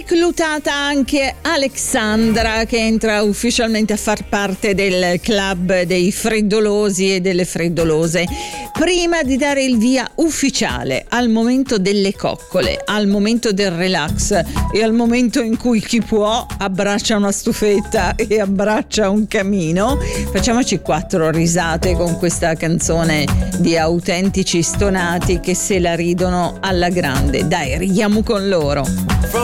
reclutata anche Alexandra, che entra ufficialmente a far parte del club dei freddolosi e delle freddolose. Prima di dare il via ufficiale al momento delle coccole, al momento del relax e al momento in cui chi può abbraccia una stufetta e abbraccia un camino, facciamoci 4 risate con questa canzone di autentici stonati che se la ridono alla grande. Dai, ridiamo con loro.